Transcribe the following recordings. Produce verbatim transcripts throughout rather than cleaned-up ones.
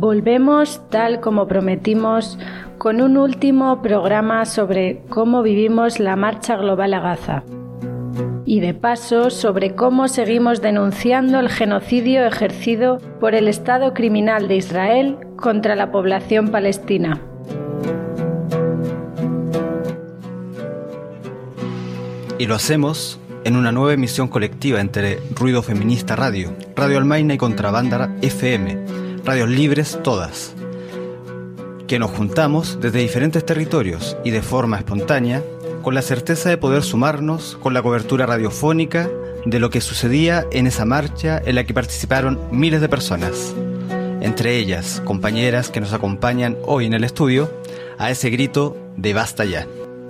Volvemos, tal como prometimos, con un último programa sobre cómo vivimos la Marcha Global a Gaza. Y de paso, sobre cómo seguimos denunciando el genocidio ejercido por el Estado criminal de Israel contra la población palestina. Y lo hacemos en una nueva emisión colectiva entre Ruido Feminista Radio, Radio Almaina y Contrabanda F M, radios libres todas, que nos juntamos desde diferentes territorios y de forma espontánea, con la certeza de poder sumarnos con la cobertura radiofónica de lo que sucedía en esa marcha en la que participaron miles de personas, entre ellas compañeras que nos acompañan hoy en el estudio, a ese grito de basta ya.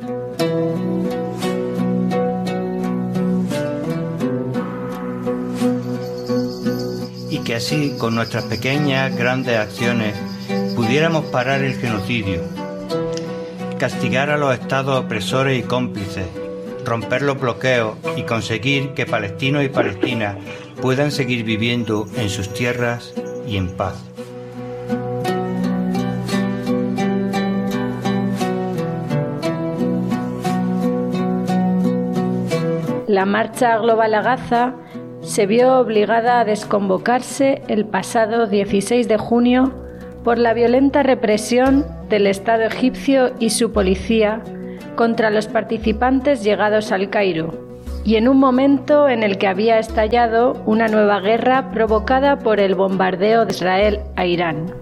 Que así, con nuestras pequeñas, grandes acciones, pudiéramos parar el genocidio, castigar a los estados opresores y cómplices, romper los bloqueos y conseguir que palestinos y palestinas puedan seguir viviendo en sus tierras y en paz. La Marcha Global a Gaza se vio obligada a desconvocarse el pasado dieciséis de junio por la violenta represión del Estado egipcio y su policía contra los participantes llegados al Cairo, y en un momento en el que había estallado una nueva guerra provocada por el bombardeo de Israel a Irán.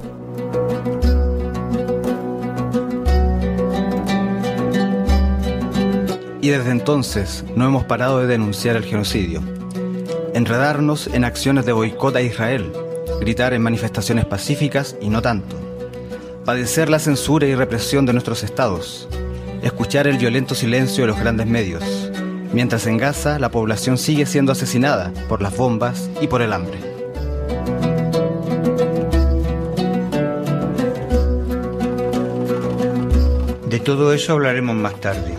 Y desde entonces no hemos parado de denunciar el genocidio, enredarnos en acciones de boicot a Israel, gritar en manifestaciones pacíficas y no tanto, padecer la censura y represión de nuestros estados, escuchar el violento silencio de los grandes medios, mientras en Gaza la población sigue siendo asesinada por las bombas y por el hambre. De todo eso hablaremos más tarde.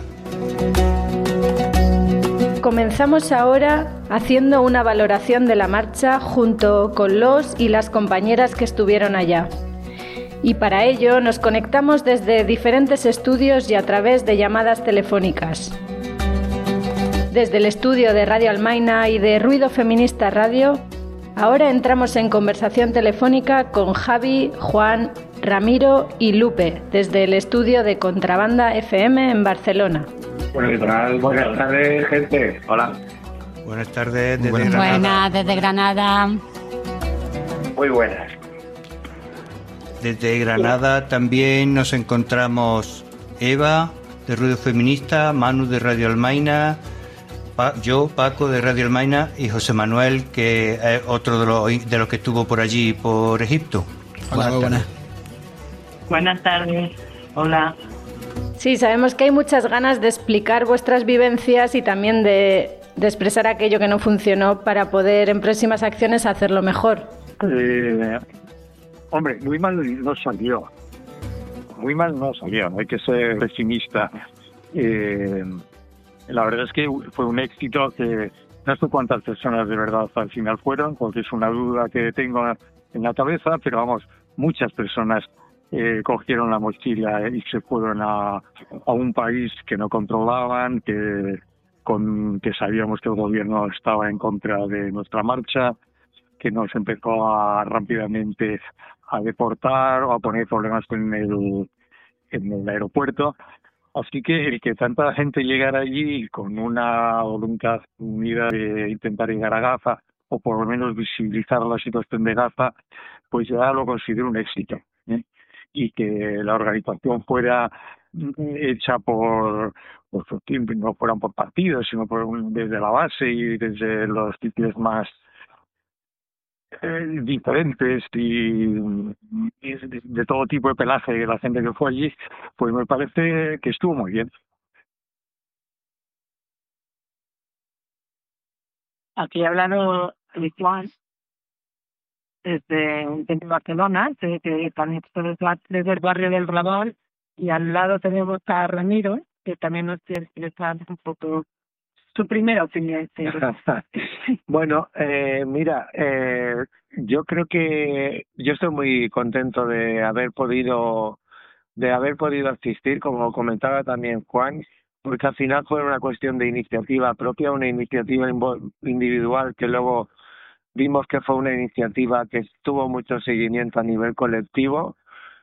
Comenzamos ahora haciendo una valoración de la marcha junto con los y las compañeras que estuvieron allá. Y para ello nos conectamos desde diferentes estudios y a través de llamadas telefónicas. Desde el estudio de Radio Almaina y de Ruido Feminista Radio, ahora entramos en conversación telefónica con Javi, Juan, Ramiro y Lupe, desde el estudio de Contrabanda F M en Barcelona. Bueno, ¿qué tal? Buenas tardes, gente. Hola. Buenas tardes desde buenas. Granada. Buenas, desde Granada. Muy buenas. Desde Granada también nos encontramos Eva, de Ruido Feminista, Manu, de Radio Almaina, pa- yo, Paco, de Radio Almaina, y José Manuel, que es otro de los, de los que estuvo por allí, por Egipto. Hola, buenas. Buenas, buenas tardes. Hola. Sí, sabemos que hay muchas ganas de explicar vuestras vivencias y también de, de expresar aquello que no funcionó para poder en próximas acciones hacerlo mejor. Eh, hombre, muy mal no salió. Muy mal no salió, no hay que ser pesimista. Eh, la verdad es que fue un éxito que no sé cuántas personas de verdad al final fueron, porque es una duda que tengo en la cabeza, pero vamos, muchas personas Eh, cogieron la mochila y se fueron a, a un país que no controlaban, que, con, que sabíamos que el gobierno estaba en contra de nuestra marcha, que nos empezó a rápidamente a deportar o a poner problemas en el, en el aeropuerto. Así que el que tanta gente llegara allí con una voluntad unida de intentar llegar a Gaza, o por lo menos visibilizar la situación de Gaza, pues ya lo considero un éxito, ¿eh? Y que la organización fuera hecha por, por no fueran por partidos, sino por desde la base y desde los sitios más eh, diferentes y, y de, de todo tipo de pelaje de la gente que fue allí, pues me parece que estuvo muy bien. Aquí hablando de Juan, desde, desde Barcelona, que, que también desde el barrio del Raval, y al lado tenemos a Ramiro, que también nos quiere expresar un poco su primera opinión. Pedro. Bueno, eh, mira, eh, yo creo que yo estoy muy contento de haber podido de haber podido asistir, como comentaba también Juan, porque al final fue una cuestión de iniciativa propia, una iniciativa individual que luego vimos que fue una iniciativa que tuvo mucho seguimiento a nivel colectivo.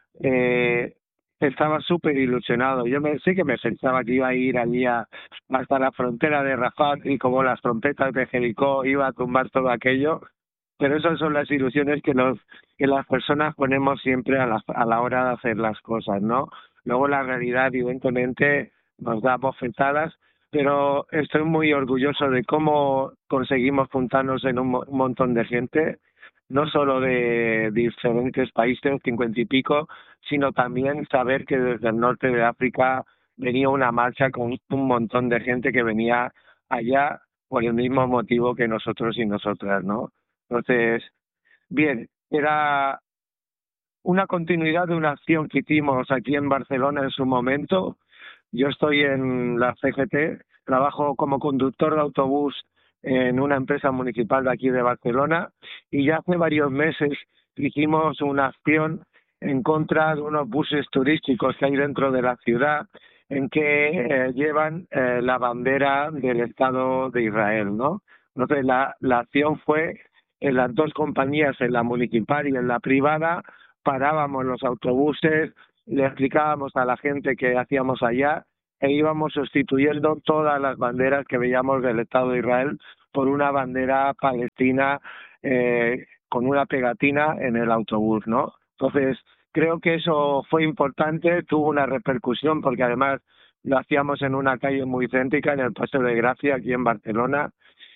Eh, estaba súper ilusionado. Yo me, sí que me pensaba que iba a ir allí a, hasta la frontera de Rafat y como las trompetas de Jericó iba a tumbar todo aquello, pero esas son las ilusiones que los que las personas ponemos siempre a la, a la hora de hacer las cosas, ¿no? Luego la realidad evidentemente nos da bofetadas, pero estoy muy orgulloso de cómo conseguimos juntarnos en un, mo- un montón de gente, no solo de diferentes países, cincuenta y pico, sino también saber que desde el norte de África venía una marcha con un montón de gente que venía allá por el mismo motivo que nosotros y nosotras, ¿no? Entonces, bien, era una continuidad de una acción que hicimos aquí en Barcelona en su momento. Yo estoy en la C G T, trabajo como conductor de autobús en una empresa municipal de aquí de Barcelona y ya hace varios meses hicimos una acción en contra de unos buses turísticos que hay dentro de la ciudad en que eh, llevan eh, la bandera del Estado de Israel, ¿no? Entonces la, la acción fue en las dos compañías, en la municipal y en la privada, parábamos los autobuses, le explicábamos a la gente que hacíamos allá e íbamos sustituyendo todas las banderas que veíamos del Estado de Israel por una bandera palestina eh, con una pegatina en el autobús, ¿no? Entonces, creo que eso fue importante, tuvo una repercusión porque además lo hacíamos en una calle muy céntrica, en el Paseo de Gracia, aquí en Barcelona,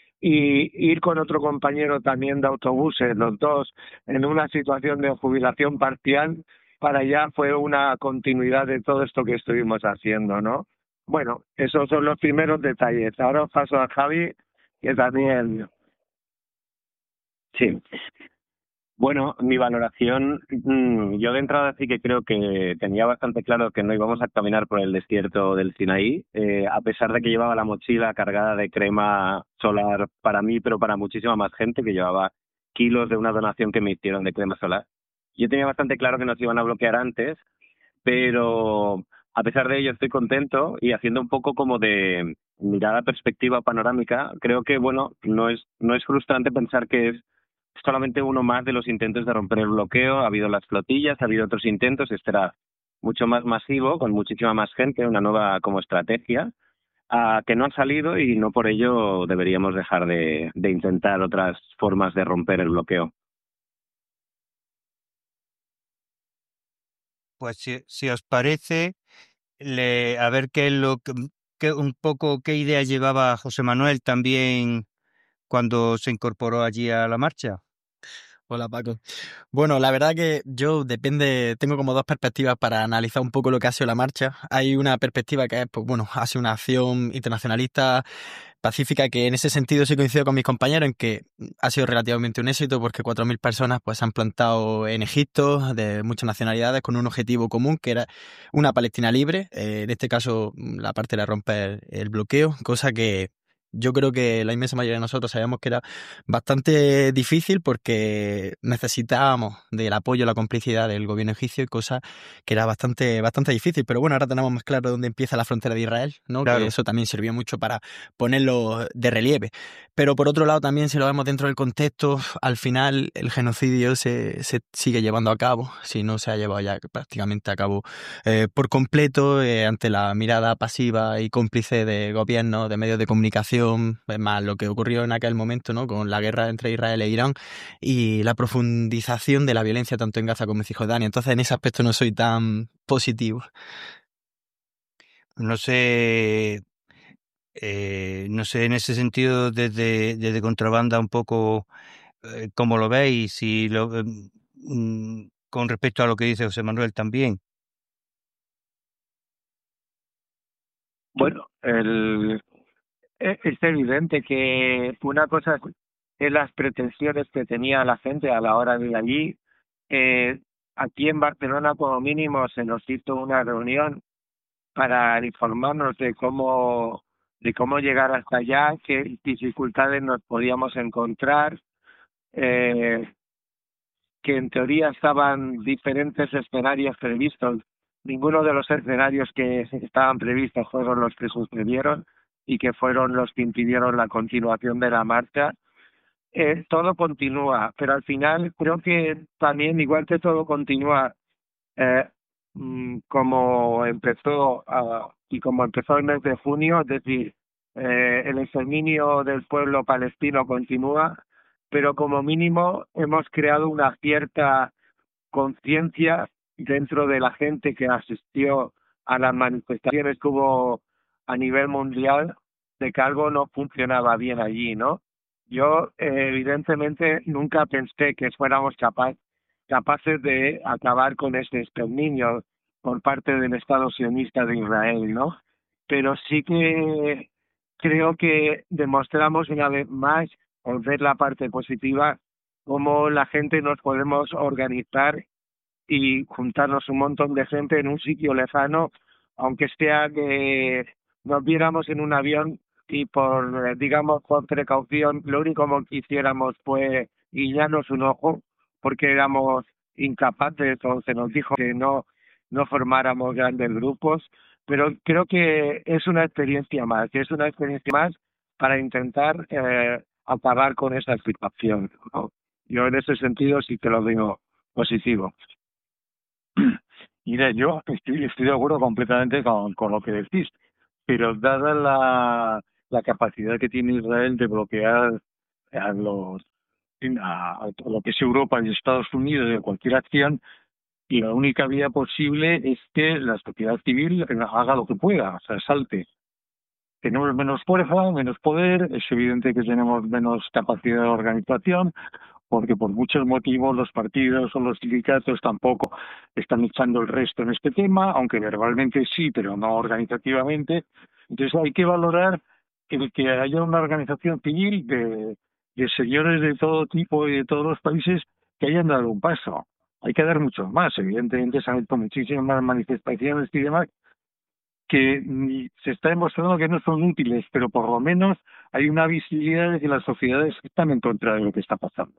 y ir con otro compañero también de autobuses, los dos en una situación de jubilación parcial, para allá fue una continuidad de todo esto que estuvimos haciendo, ¿no? Bueno, esos son los primeros detalles. Ahora os paso a Javi, que también... Sí. Bueno, mi valoración, mm, yo de entrada sí que creo que tenía bastante claro que no íbamos a caminar por el desierto del Sinaí, eh, a pesar de que llevaba la mochila cargada de crema solar para mí, pero para muchísima más gente, que llevaba kilos de una donación que me hicieron de crema solar. Yo tenía bastante claro que nos iban a bloquear antes, pero a pesar de ello estoy contento y haciendo un poco como de mirada perspectiva panorámica, creo que bueno, no es no es frustrante pensar que es solamente uno más de los intentos de romper el bloqueo. Ha habido las flotillas, ha habido otros intentos, este era mucho más masivo, con muchísima más gente, una nueva como estrategia, uh, que no han salido y no por ello deberíamos dejar de, de intentar otras formas de romper el bloqueo. Pues si, si os parece, le, a ver qué es lo que, qué, un poco qué idea llevaba José Manuel también cuando se incorporó allí a la marcha. Hola Paco. Bueno, la verdad que yo depende, tengo como dos perspectivas para analizar un poco lo que ha sido la marcha. Hay una perspectiva que es, pues bueno, ha sido una acción internacionalista pacífica que en ese sentido sí coincido con mis compañeros en que ha sido relativamente un éxito porque cuatro mil personas pues se han plantado en Egipto de muchas nacionalidades con un objetivo común que era una Palestina libre, eh, en este caso la parte de romper el bloqueo, cosa que yo creo que la inmensa mayoría de nosotros sabíamos que era bastante difícil porque necesitábamos del apoyo, la complicidad del gobierno egipcio, cosa que era bastante, bastante difícil. Pero bueno, ahora tenemos más claro dónde empieza la frontera de Israel, ¿no? Claro. Que eso también sirvió mucho para ponerlo de relieve. Pero por otro lado también, si lo vemos dentro del contexto, al final el genocidio se, se sigue llevando a cabo, si no se ha llevado ya prácticamente a cabo eh, por completo eh, ante la mirada pasiva y cómplice de gobiernos, de medios de comunicación. Es más, lo que ocurrió en aquel momento, ¿no? Con la guerra entre Israel e Irán y la profundización de la violencia tanto en Gaza como en Cisjordania. Entonces, en ese aspecto no soy tan positivo. No sé, eh, no sé en ese sentido desde, desde Contrabanda un poco eh, cómo lo veis, si lo, eh, mm, con respecto a lo que dice José Manuel también. Bueno, el, es es evidente que una cosa es las pretensiones que tenía la gente a la hora de ir allí. Eh, aquí en Barcelona, como mínimo, se nos hizo una reunión para informarnos de cómo de cómo llegar hasta allá, qué dificultades nos podíamos encontrar, eh, que en teoría estaban diferentes escenarios previstos. Ninguno de los escenarios que estaban previstos fueron los que sucedieron y que fueron los que impidieron la continuación de la marcha. Eh, todo continúa, pero al final creo que también, igual que todo continúa, eh, mm, como empezó uh, y como empezó el mes de junio, es decir, eh, el exterminio del pueblo palestino continúa, pero como mínimo hemos creado una cierta conciencia dentro de la gente que asistió a las manifestaciones que hubo a nivel mundial de que algo no funcionaba bien allí, ¿no? Yo, eh, evidentemente, nunca pensé que fuéramos capaz, capaces de acabar con este exterminio por parte del Estado sionista de Israel, ¿no? Pero sí que creo que demostramos una vez más, por ver la parte positiva, cómo la gente nos podemos organizar y juntarnos un montón de gente en un sitio lejano, aunque sea que nos viéramos en un avión y por, digamos, por precaución, lo único que hiciéramos fue guiñarnos un ojo porque éramos incapaces, o se nos dijo que no, no formáramos grandes grupos, pero creo que es una experiencia más, que es una experiencia más para intentar eh, acabar con esa situación, ¿no? Yo en ese sentido sí que lo digo positivo. Mira, yo estoy, estoy de acuerdo completamente con, con lo que decís, pero dada la, la capacidad que tiene Israel de bloquear a los a, a lo que es Europa y Estados Unidos de cualquier acción, y la única vía posible es que la sociedad civil haga lo que pueda, o sea, salte. Tenemos menos fuerza, menos poder, es evidente que tenemos menos capacidad de organización, porque por muchos motivos los partidos o los sindicatos tampoco están echando el resto en este tema, aunque verbalmente sí, pero no organizativamente. Entonces hay que valorar el que haya una organización civil de, de señores de todo tipo y de todos los países que hayan dado un paso. Hay que dar muchos más, evidentemente se han hecho muchísimas manifestaciones y demás, que se está demostrando que no son útiles, pero por lo menos hay una visibilidad de que las sociedades están en contra de lo que está pasando.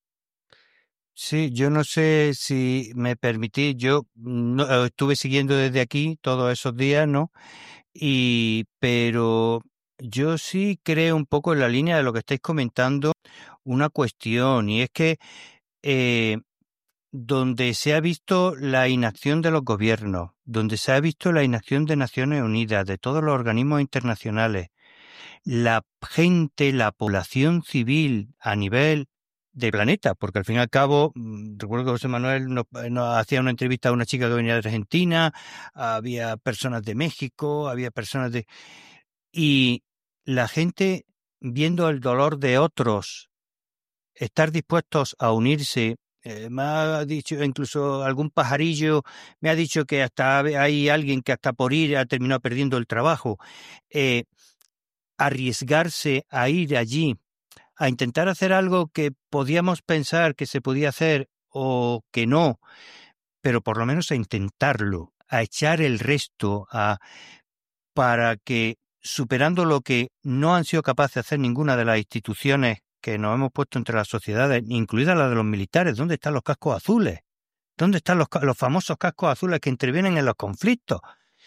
Sí, yo no sé si me permitís, yo no, estuve siguiendo desde aquí todos esos días, ¿no? Y, pero yo sí creo un poco en la línea de lo que estáis comentando una cuestión, y es que eh, donde se ha visto la inacción de los gobiernos, donde se ha visto la inacción de Naciones Unidas, de todos los organismos internacionales, la gente, la población civil a nivel de planeta, porque al fin y al cabo, recuerdo que José Manuel nos, nos hacía una entrevista a una chica que venía de Argentina, había personas de México, había personas de... Y la gente, viendo el dolor de otros, estar dispuestos a unirse. Eh, me ha dicho, incluso algún pajarillo me ha dicho que hasta hay alguien que hasta por ir ha terminado perdiendo el trabajo. Eh, arriesgarse a ir allí, a intentar hacer algo que podíamos pensar que se podía hacer o que no, pero por lo menos a intentarlo, a echar el resto, a para que, superando lo que no han sido capaces de hacer ninguna de las instituciones que nos hemos puesto entre las sociedades, incluida la de los militares, ¿dónde están los cascos azules? ¿Dónde están los, los famosos cascos azules que intervienen en los conflictos?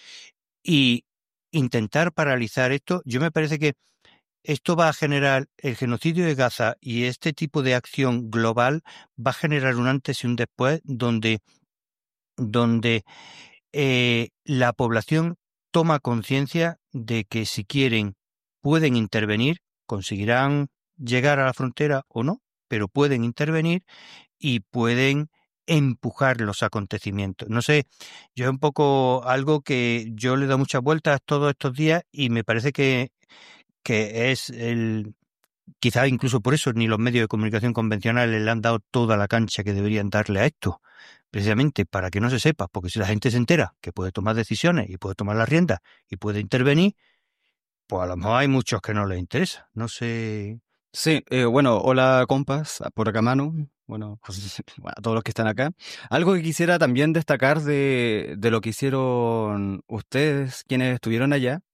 Y intentar paralizar esto, yo me parece que esto va a generar, el genocidio de Gaza y este tipo de acción global va a generar un antes y un después donde, donde eh, la población toma conciencia de que si quieren pueden intervenir, conseguirán llegar a la frontera o no, pero pueden intervenir y pueden empujar los acontecimientos. No sé, yo es un poco algo que yo le he dado muchas vueltas todos estos días y me parece que que es el, quizás incluso por eso ni los medios de comunicación convencionales le han dado toda la cancha que deberían darle a esto, precisamente para que no se sepa, porque si la gente se entera que puede tomar decisiones y puede tomar las riendas y puede intervenir, pues a lo mejor hay muchos que no les interesa, no sé. Sí, eh, bueno, hola compas, por acá Manu, bueno, bueno, a todos los que están acá. Algo que quisiera también destacar de, de lo que hicieron ustedes, quienes estuvieron allá,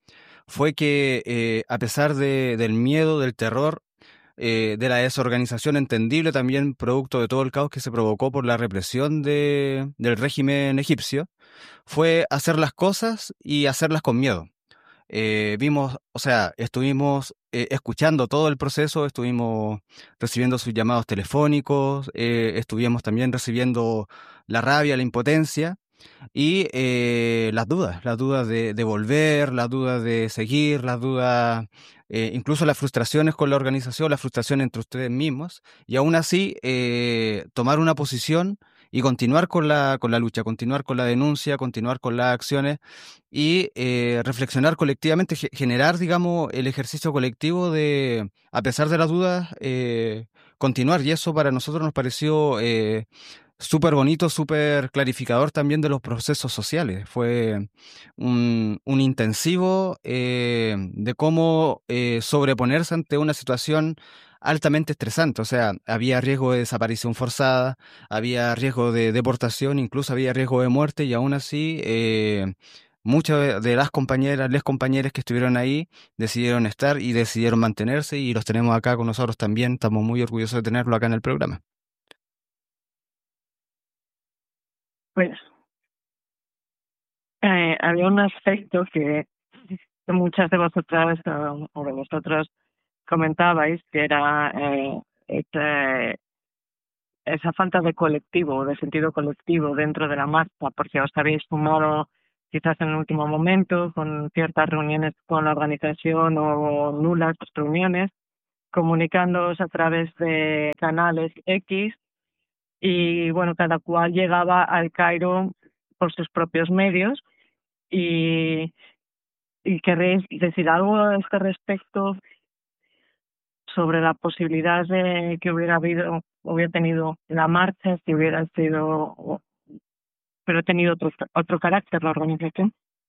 fue que eh, a pesar de, del miedo, del terror, eh, de la desorganización entendible también producto de todo el caos que se provocó por la represión de, del régimen egipcio, fue hacer las cosas y hacerlas con miedo. Eh, vimos, o sea, estuvimos eh, escuchando todo el proceso, estuvimos recibiendo sus llamados telefónicos, eh, estuvimos también recibiendo la rabia, la impotencia y eh, las dudas, las dudas de, de volver, las dudas de seguir, las dudas, eh, incluso las frustraciones con la organización, la frustración entre ustedes mismos, y aún así eh, tomar una posición y continuar con la, con la lucha, continuar con la denuncia, continuar con las acciones y eh, reflexionar colectivamente, ge- generar, digamos, el ejercicio colectivo de, a pesar de las dudas, eh, continuar. Y eso para nosotros nos pareció eh, súper bonito, súper clarificador también de los procesos sociales. Fue un, un intensivo eh, de cómo eh, sobreponerse ante una situación altamente estresante. O sea, había riesgo de desaparición forzada, había riesgo de deportación, incluso había riesgo de muerte y aún así eh, muchas de de las compañeras, les compañeras que estuvieron ahí decidieron estar y decidieron mantenerse y los tenemos acá con nosotros también. Estamos muy orgullosos de tenerlo acá en el programa. Pues eh, había un aspecto que muchas de vosotras o o de vosotros comentabais, que era eh, este- esa falta de colectivo, de sentido colectivo dentro de la marcha, porque os habéis sumado quizás en el último momento con ciertas reuniones con la organización o nulas reuniones, comunicándoos a través de canales X y bueno, cada cual llegaba al Cairo por sus propios medios y, y queréis decir algo a este respecto sobre la posibilidad de que hubiera habido, hubiera tenido la marcha, si hubiera sido, pero tenido otro, otro carácter la organización.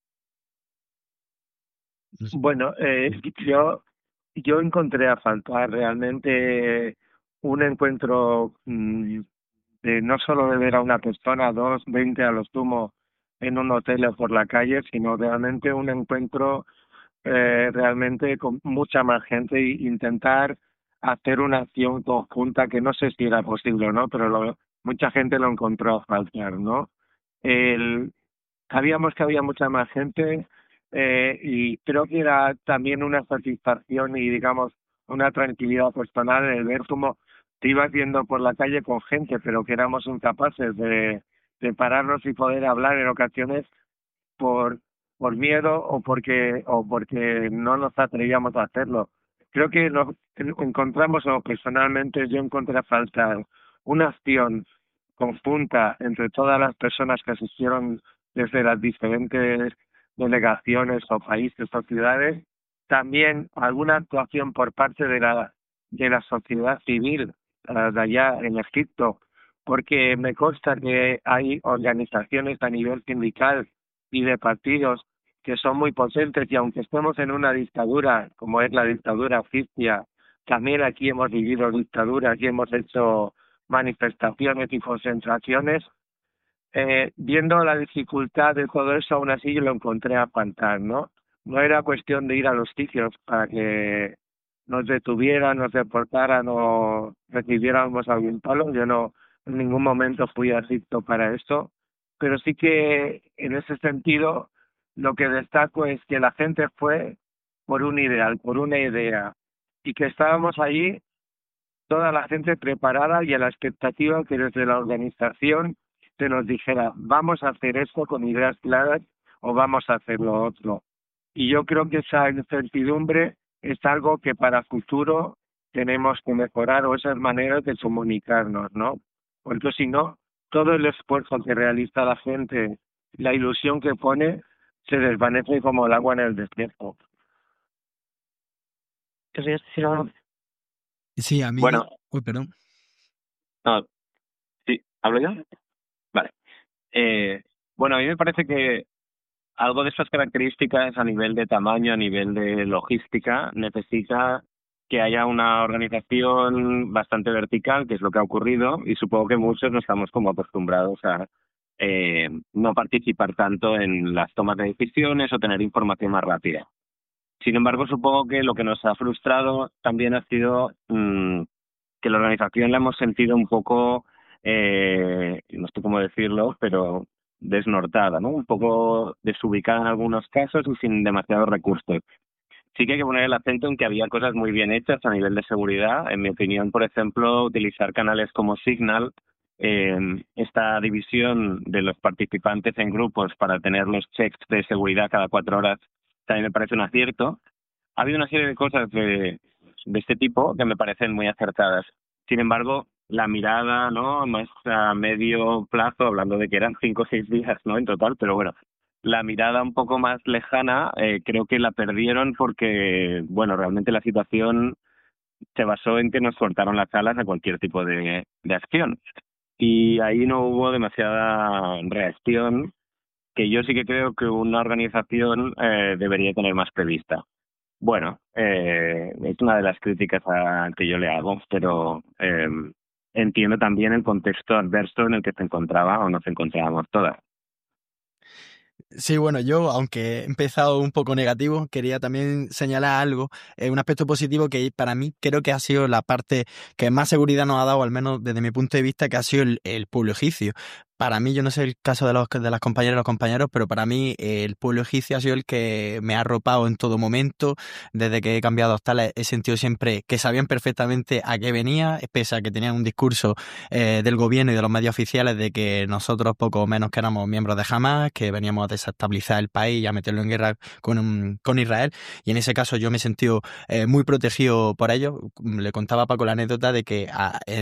Bueno, eh, yo yo encontré a faltar realmente un encuentro mm, de no solo de ver a una persona, dos, veinte a lo sumo en un hotel o por la calle, sino realmente un encuentro eh, realmente con mucha más gente e intentar hacer una acción conjunta que no sé si era posible o no, pero lo, mucha gente lo encontró a faltar, ¿no? El, Sabíamos que había mucha más gente eh, y creo que era también una satisfacción y digamos una tranquilidad personal el ver cómo te ibas viendo por la calle con gente, pero que éramos incapaces de, de pararnos y poder hablar en ocasiones por por miedo o porque o porque no nos atrevíamos a hacerlo. Creo que nos encontramos, o personalmente yo encontré a faltar una acción conjunta entre todas las personas que asistieron desde las diferentes delegaciones o países o ciudades, también alguna actuación por parte de la de la sociedad civil uh, de allá en Egipto, porque me consta que hay organizaciones a nivel sindical y de partidos que son muy potentes y aunque estemos en una dictadura como es la dictadura egipcia, también aquí hemos vivido dictaduras y hemos hecho manifestaciones y concentraciones. Eh, viendo la dificultad de todo eso, aún así yo lo encontré a faltar, ¿no? No era cuestión de ir a los sitios para que nos detuvieran, nos deportaran o recibiéramos algún palo. Yo no en ningún momento fui a Egipto para esto, pero sí que en ese sentido lo que destaco es que la gente fue por un ideal, por una idea, y que estábamos allí toda la gente preparada y a la expectativa que desde la organización se nos dijera vamos a hacer esto con ideas claras o vamos a hacer lo otro. Y yo creo que esa incertidumbre es algo que para futuro tenemos que mejorar o esas maneras de comunicarnos, ¿no? Porque si no, todo el esfuerzo que realiza la gente, la ilusión que pone, se desvanece como el agua en el desierto. ¿Querrías decir algo? Sí, a mí... Bueno, Uy, perdón. no, sí, ¿hablo yo? Vale. Eh, bueno, a mí me parece que algo de esas características a nivel de tamaño, a nivel de logística, necesita que haya una organización bastante vertical, que es lo que ha ocurrido, y supongo que muchos no estamos como acostumbrados a eh, no participar tanto en las tomas de decisiones o tener información más rápida. Sin embargo, supongo que lo que nos ha frustrado también ha sido mmm, que la organización la hemos sentido un poco, eh, no sé cómo decirlo, pero desnortada, ¿no? Un poco desubicada en algunos casos y sin demasiados recursos. Sí que hay que poner el acento en que había cosas muy bien hechas a nivel de seguridad. En mi opinión, por ejemplo, utilizar canales como Signal, eh, esta división de los participantes en grupos para tener los checks de seguridad cada cuatro horas, también me parece un acierto. Ha habido una serie de cosas de, de este tipo que me parecen muy acertadas. Sin embargo, la mirada, ¿no?, más a medio plazo, hablando de que eran cinco o seis días, ¿no?, en total, pero bueno, la mirada un poco más lejana eh, creo que la perdieron porque, bueno, realmente la situación se basó en que nos cortaron las alas a cualquier tipo de, de acción. Y ahí no hubo demasiada reacción, que yo sí que creo que una organización eh, debería tener más prevista. Bueno, eh, es una de las críticas a, que yo le hago, pero eh, entiendo también el contexto adverso en el que se encontraba o nos encontrábamos todas. Sí, bueno, yo, aunque he empezado un poco negativo, quería también señalar algo, eh, un aspecto positivo que para mí creo que ha sido la parte que más seguridad nos ha dado, al menos desde mi punto de vista, que ha sido el, el pueblo egipcio. Para mí, yo no sé el caso de, los, de las compañeras y los compañeros, pero para mí eh, el pueblo egipcio ha sido el que me ha arropado en todo momento. Desde que he cambiado hostales he sentido siempre que sabían perfectamente a qué venía, pese a que tenían un discurso eh, del gobierno y de los medios oficiales de que nosotros poco o menos que éramos miembros de Hamas, que veníamos a desestabilizar el país y a meterlo en guerra con, un, con Israel. Y en ese caso yo me he sentido eh, muy protegido por ellos. Le contaba a Paco la anécdota de que a,